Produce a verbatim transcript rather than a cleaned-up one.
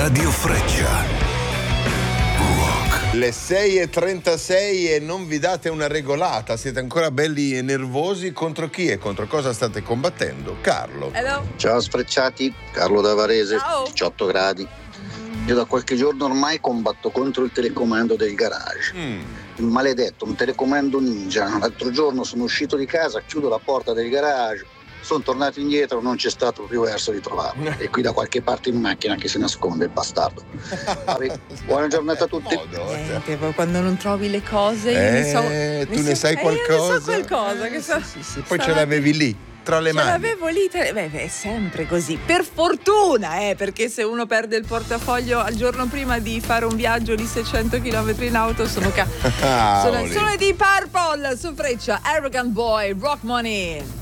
Radio Freccia. Le sei e trentasei e non vi date una regolata, siete ancora belli e nervosi. Contro chi e contro cosa state combattendo? Carlo. Hello. Ciao sfrecciati, Carlo da Varese, Ciao. diciotto gradi. Io da qualche giorno ormai combatto contro il telecomando del garage. Mm. Il maledetto, un telecomando ninja. L'altro giorno sono uscito di casa, chiudo la porta del garage, sono tornato indietro, non c'è stato più verso di trovarlo. E qui da qualche parte in macchina che si nasconde il bastardo. Vabbè, buona giornata a tutti. Eh, che poi quando non trovi le cose, Eh, ne so, tu ne sai eh, qualcosa? ne so qualcosa. Che so, Sì, sì, poi ce stamattina- l'avevi lì, tra le Ce mani. l'avevo lì, tra- beh, beh, è sempre così. Per fortuna, eh, perché se uno perde il portafoglio al giorno prima di fare un viaggio di seicento chilometri in auto, sono, ca- sono, Cavoli. sono di Purple su Freccia, Arrogant Boy, Rock Money.